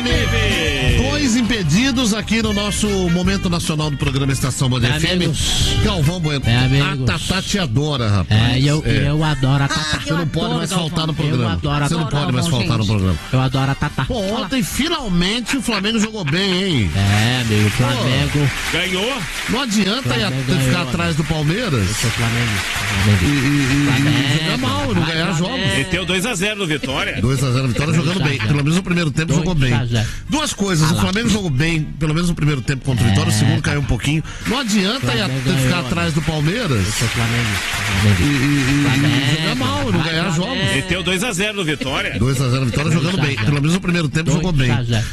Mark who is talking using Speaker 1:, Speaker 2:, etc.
Speaker 1: FM. Dois impedidos aqui no nosso Momento Nacional do programa Estação Band FM. Galvão Bueno. A Tatá te adora, rapaz.
Speaker 2: Eu adoro a Tatá.
Speaker 1: Você não pode mais faltar no programa. Você não pode mais faltar no programa.
Speaker 2: Eu adoro a Tatá.
Speaker 1: Pô, ontem finalmente o Flamengo jogou bem, hein?
Speaker 2: Meu Flamengo.
Speaker 3: Ganhou?
Speaker 1: Não adianta ficar atrás do Palmeiras.
Speaker 2: Eu sou Flamengo.
Speaker 1: E jogar mal, não ganhar jogos.
Speaker 3: Meteu 2-0 no Vitória.
Speaker 1: 2-0 Vitória jogando bem. Pelo menos no primeiro tempo jogou bem. Duas coisas, o Flamengo jogou bem, pelo menos no primeiro tempo contra o Vitória, o segundo caiu um pouquinho. Não adianta ficar atrás do Palmeiras.
Speaker 2: Eu sou Flamengo.
Speaker 1: E jogar mal, não ganhar jogos.
Speaker 3: Meteu 2-0 no Vitória.
Speaker 1: 2-0 Vitória jogando bem. Pelo menos no primeiro tempo jogou bem.